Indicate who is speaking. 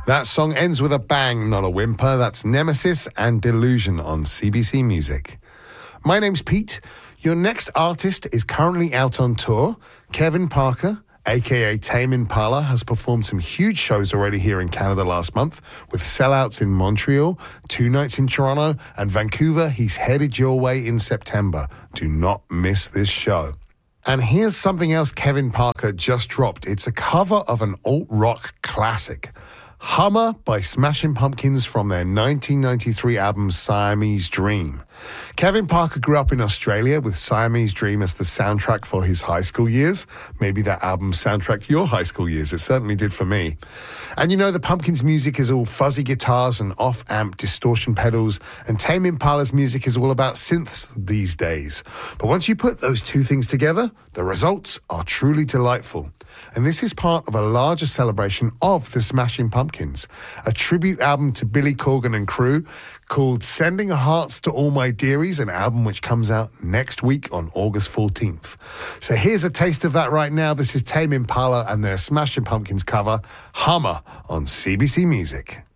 Speaker 1: That song ends with a bang, not a whimper. That's Nemesis and Delusion on CBC Music. My name's Pete. Your next artist is currently out on tour. Kevin Parker, a.k.a. Tame Impala, has performed some huge shows already here in Canada last month, with sellouts in Montreal, 2 nights in Toronto, and Vancouver. He's headed your way in September. Do not miss this show. And here's something else Kevin Parker just dropped. It's a cover of an alt-rock classic. Hummer by Smashing Pumpkins from their 1993 album Siamese Dream. Kevin Parker grew up in Australia with Siamese Dream as the soundtrack for his high school years. Maybe that album soundtracked your high school years. It certainly did for me. And you know, the Pumpkins music is all fuzzy guitars and off-amp distortion pedals, and Tame Impala's music is all about synths these days. But once you put those two things together, the results are truly delightful. And this is part of a larger celebration of the Smashing Pumpkins, a tribute album to Billy Corgan and crew called Sending Hearts to All My Dearies, an album which comes out next week on August 14th. So here's a taste of that right now. This is Tame Impala and their Smashing Pumpkins cover, Hummer, on CBC Music.